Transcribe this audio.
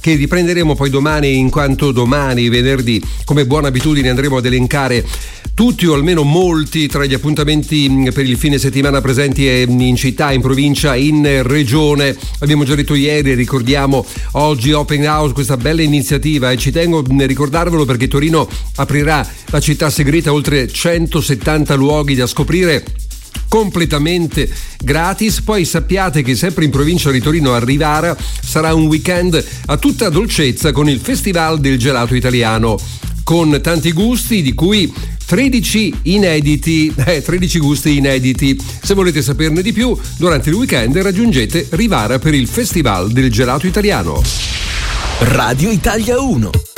che riprenderemo poi domani, in quanto domani, venerdì, come buona abitudine andremo ad elencare tutti o almeno molti tra gli appuntamenti per il fine settimana presenti in città, in provincia, in regione. Abbiamo già detto ieri, ricordiamo oggi Open House, questa bella iniziativa, e ci tengo a ricordarvelo perché Torino aprirà la città segreta, oltre 170 luoghi da scoprire completamente gratis. Poi sappiate che sempre in provincia di Torino, a Rivara, sarà un weekend a tutta dolcezza con il Festival del Gelato Italiano, con tanti gusti, di cui 13 inediti, 13 gusti inediti. Se volete saperne di più, durante il weekend raggiungete Rivara per il Festival del Gelato Italiano. Radio Italia 1.